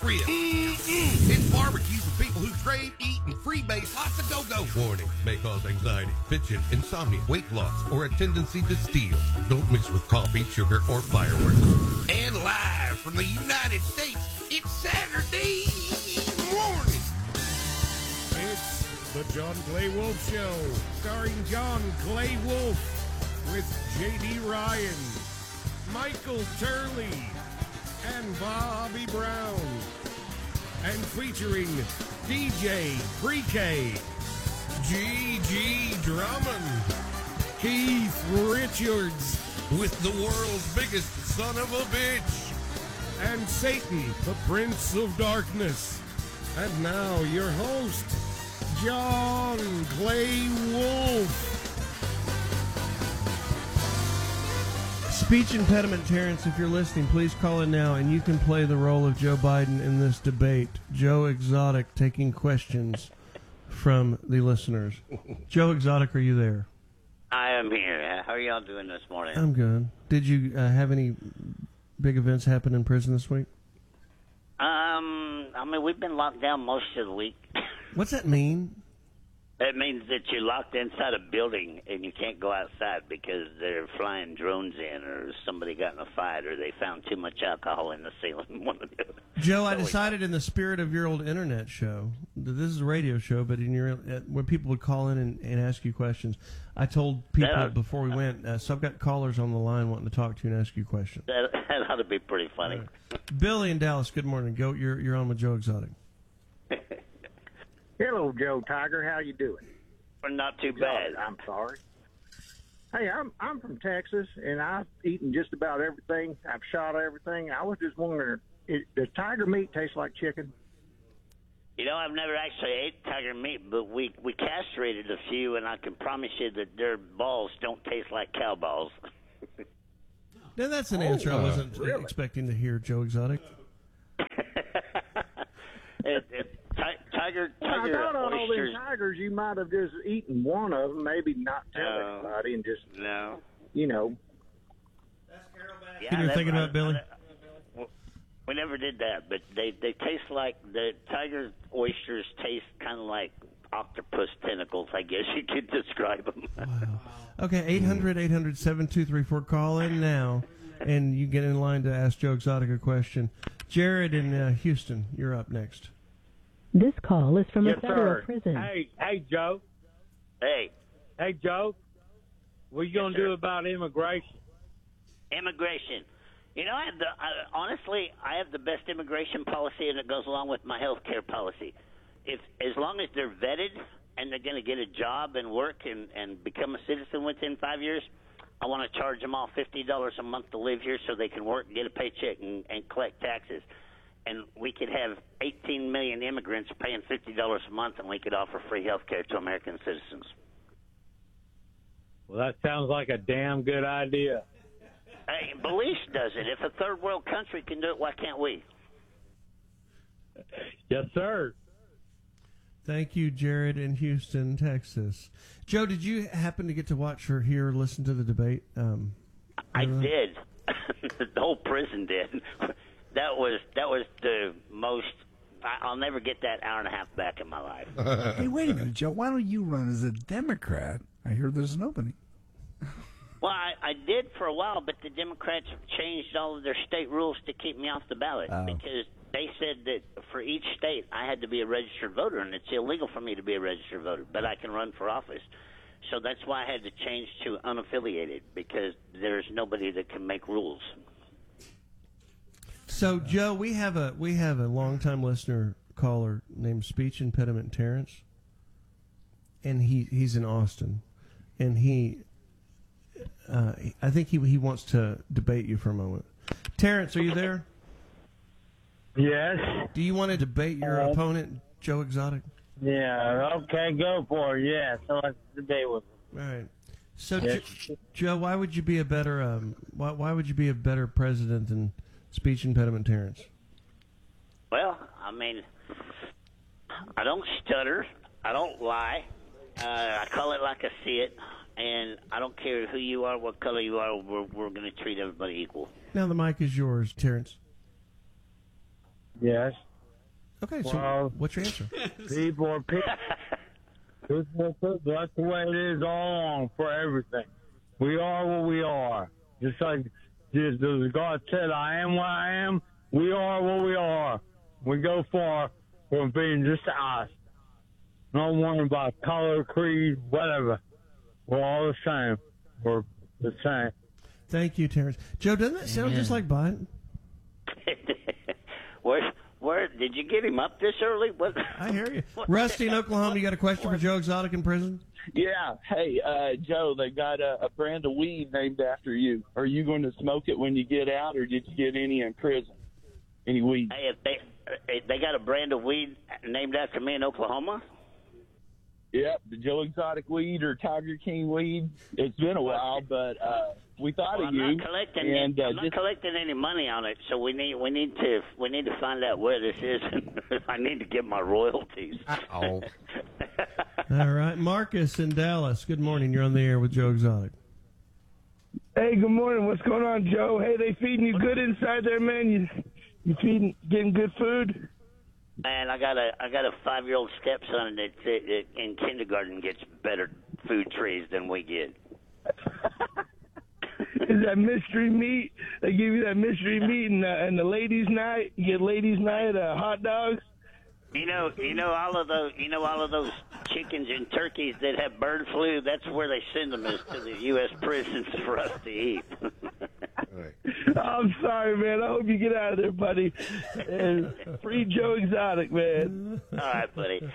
rib. It's barbecue for people who crave, eat, and freebase lots of go-go. Warning, may cause anxiety, fidget, insomnia, weight loss, or a tendency to steal. Don't mix with coffee, sugar, or fireworks. And live from the United States, it's Saturday morning. It's the John Clay Wolf Show, starring John Clay Wolf with J.D. Ryan, Michael Turley, and Bobby Brown. And featuring DJ Pre-K, G.G. Drummond, Keith Richards, With the world's biggest son of a bitch. and Satan, the Prince of Darkness. And now your host, John Clay Wolf. Speech impediment, Terrence, if you're listening, please call in now, and you can play the role of Joe Biden in this debate. Joe Exotic taking questions from the listeners. Joe Exotic, are you there? I am here. How are y'all doing this morning? I'm good. Did you have any big events happen in prison this week? I mean, we've been locked down most of the week. What's that mean? That means that you're locked inside a building and you can't go outside because they're flying drones in, or somebody got in a fight, or they found too much alcohol in the ceiling. One of the other. Joe, I decided in the spirit of your old internet show, this is a radio show, but in your when people would call in and ask you questions, I told people before we went, so I've got callers on the line wanting to talk to you and ask you questions. That ought to be pretty funny. Right. Billy in Dallas, good morning. Go, you're on with Joe Exotic. Hello, Joe Tiger. How you doing? Well, not too bad. I'm sorry. Hey, I'm from Texas, and I've eaten just about everything. I've shot everything. I was just wondering, does tiger meat taste like chicken? You know, I've never actually ate tiger meat, but we castrated a few, and I can promise you that their balls don't taste like cow balls. Now, that's an answer I wasn't expecting to hear, Joe Exotic. I thought on all these tigers, you might have just eaten one of them, maybe not tell anybody, and just, you know. Yeah, you're thinking about, Billy? We never did that, but they taste like, the tiger oysters taste kind of like octopus tentacles, I guess you could describe them. Wow. Okay, 800-800-7234. Call in now, and you get in line to ask Joe Exotic a question. Jared in Houston, you're up next. This call is from a federal prison. Hey, Joe. Hey, Joe. What are you going to do about immigration? Immigration. You know, honestly, I have the best immigration policy, and it goes along with my health care policy. As long as they're vetted and they're going to get a job and work and become a citizen within 5 years, I want to charge them all $50 a month to live here so they can work and get a paycheck and collect taxes. And we could have 18 million immigrants paying $50 a month, and we could offer free health care to American citizens. Well, that sounds like a damn good idea. Hey, Belize does it. If a third world country can do it, why can't we? Yes, sir. Thank you, Jared in Houston, Texas. Joe, did you happen to get to watch or hear or listen to the debate? I did. The whole prison did. That was the most. I'll never get that hour and a half back in my life. Hey, wait a minute, Joe. Why don't you run as a Democrat? I hear there's an opening. Well, I did for a while, but the Democrats changed all of their state rules to keep me off the ballot because they said that for each state I had to be a registered voter, and it's illegal for me to be a registered voter, but I can run for office. So that's why I had to change to unaffiliated, because there's nobody that can make rules. So, Joe, we have a longtime listener caller named Speech Impediment Terrence, and he's in Austin, and I think he wants to debate you for a moment. Terrence, are you there? Yes. Do you want to debate your opponent, Joe Exotic? Yeah. Okay, go for it. Yeah. So let's debate with him. All right. So, Yes. Joe, why would you be a better why would you be a better president than Speech Impediment Terrence? Well, I mean, I don't stutter. I don't lie. I call it like I see it. And I don't care who you are, what color you are, we're going to treat everybody equal. Now the mic is yours, Terrence. Yes. Okay, so Well, what's your answer? people are people. That's the way it is all along for everything. We are what we are. Just like God said, I am what I am. We are what we are. We go far from being just us. No worrying about color, creed, whatever. We're all the same. We're the same. Thank you, Terrence. Joe, doesn't that sound just like Biden? Where did you get him up this early? What? I hear you. Rusty in Oklahoma, you got a question for Joe Exotic in prison? Yeah. Hey, Joe, they got a brand of weed named after you. Are you going to smoke it when you get out, or did you get any in prison? Any weed? Hey, if they got a brand of weed named after me in Oklahoma? Yep, the Joe Exotic weed or Tiger King weed. It's been a while, but we thought of you. I'm not collecting any money on it, so we need to find out where this is. I need to get my royalties. Oh. All right, Marcus in Dallas. Good morning. You're on the air with Joe Exotic. Hey, good morning. What's going on, Joe? Hey, they feeding you good inside there, man? You getting good food? And I got a 5-year-old stepson that in kindergarten gets better food trees than we get. Is that mystery meat? They give you that mystery meat and the ladies' night. You get ladies' night hot dogs. You know all of those chickens and turkeys that have bird flu. That's where they send them is to the U.S. prisons for us to eat. I'm sorry, man. I hope you get out of there, buddy. And free Joe Exotic, man. All right, buddy.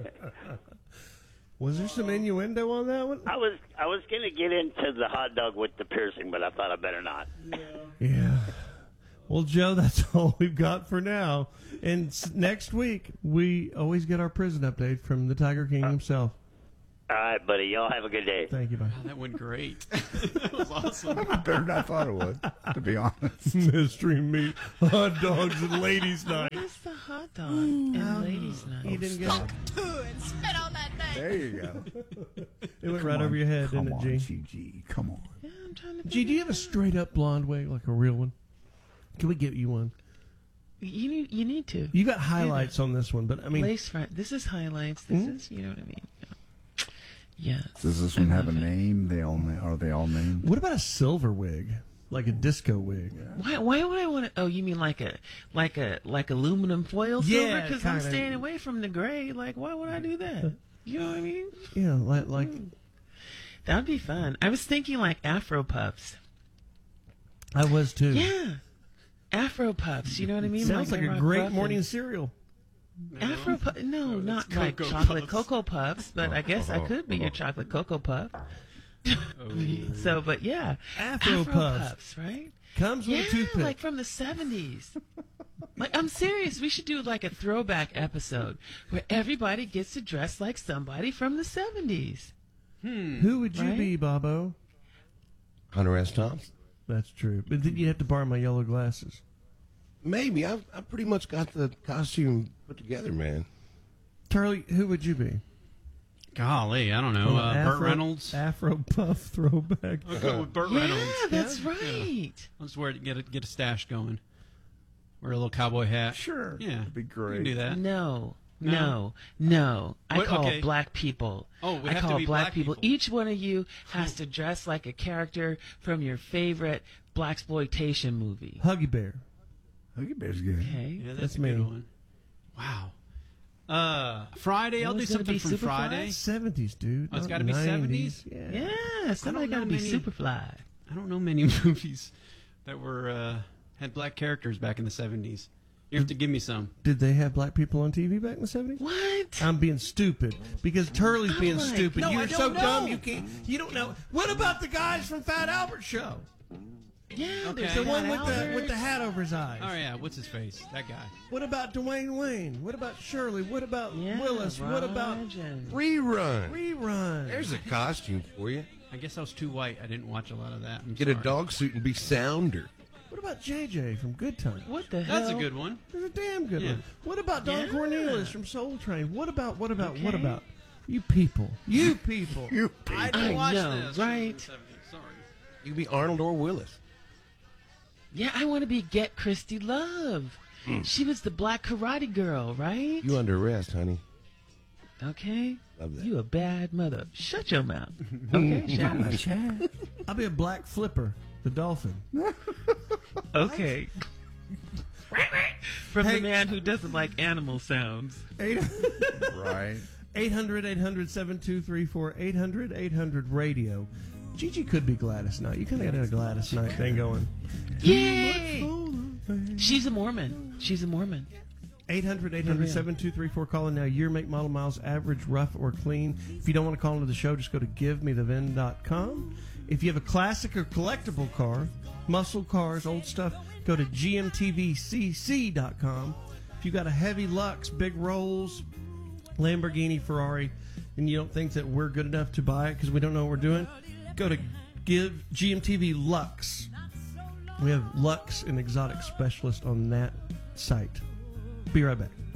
Was there some innuendo on that one? I was gonna get into the hot dog with the piercing, but I thought I better not. Yeah. Well, Joe, that's all we've got for now. And next week, we always get our prison update from the Tiger King himself. All right, buddy. Y'all have a good day. Thank you, buddy. That went great. That was awesome. Better than I thought it would, to be honest. Mystery meat, hot dogs, and ladies' night. What is the hot dog and ladies' night? You didn't get it? And spit on that thing. There you go. It went right over your head, didn't it, G? G, come on. Yeah, I'm trying to G, do you have a straight-up blonde wig, like a real one? Can we get you one? You need to. You got highlights on this one, but I mean, lace front. This is highlights. This is, you know what I mean. Yes. Does this one have a name? Are they all named? What about a silver wig, like a disco wig? Why would I want to? Oh, you mean like aluminum foil silver? Because I'm staying away from the gray. Like, why would I do that? You know what I mean? Yeah, like that would be fun. I was thinking like Afro puffs. I was too. Yeah. Afro puffs, you know what I mean? Sounds like a great morning cereal. Afro puffs? No, not like chocolate cocoa puffs, but I guess I could be your chocolate cocoa puff. So, but yeah, Afro puffs, right? Comes with a toothpick. Like from the 70s. Like, I'm serious. We should do like a throwback episode where everybody gets to dress like somebody from the 70s. Who would you be, Bobo? Hunter S. Thompson. That's true. But then you'd have to borrow my yellow glasses. Maybe. I pretty much got the costume put together, man. Charlie, who would you be? Golly, I don't know. Burt Reynolds. Afro puff throwback. I'll go with Burt Reynolds. Yeah, that's right. Yeah. I'll just wear it, get a stash going. Wear a little cowboy hat. Sure. Yeah. That'd be great. You can do that. No. What? I call Okay. black people. Oh, we I have to call be black black people. people. Each one of you has to dress like a character from your favorite blaxploitation movie. Huggy Bear. Huggy Bear's good. Okay. Yeah, That's a me. good one. Wow. Friday, I'll do something from Friday. 70s, dude. Oh, it's not got to be 90s. 70s? Yeah, somebody got to be Superfly. I don't know many movies that were had black characters back in the 70s. You have to give me some. Did they have black people on TV back in the 70s? What? I'm being stupid because Turley's being my stupid. God. You're No, I so don't know. dumb you don't know. What about the guys from Fat Albert Show? Yeah, Okay. there's The one Fat with the hat over his eyes. Oh, yeah. What's his face? That guy. What about Dwayne Wayne? What about Shirley? What about Yeah, Willis? What about Ryan. Rerun. There's a costume for you. I guess I was too white. I didn't watch a lot of that. Get a dog suit and be Sounder. What about JJ from Good Time? What the hell? That's a good one. There's a damn good Yeah. one. What about Don Yeah. Cornelius from Soul Train? What about what about Okay. you people? You people. I I didn't watch know, this. right? Sorry. You can be Arnold or Willis. Yeah, I want to be Get Christy Love. She was the black karate girl, right? You under arrest, honey. Okay. Love that. You a bad mother. Shut your mouth. Okay, Shaq. I'll be a black flipper, the dolphin. Okay. From the man who doesn't like animal sounds. Right. 800-800-7234, 800-800-RADIO. Gigi could be Gladys Knight. You kind of got a Gladys Knight thing going. Yay! She's a Mormon. She's a Mormon. 800-800-7234. Call in now. Year, make, model, miles, average, rough, or clean. If you don't want to call into the show, just go to GiveMeTheVin.com. If you have a classic or collectible car, muscle cars, old stuff, go to GMTVCC.com. If you got a heavy Lux, big rolls, Lamborghini, Ferrari, and you don't think that we're good enough to buy it because we don't know what we're doing, go to GMTV Lux. We have Lux and exotic specialist on that site. Be right back.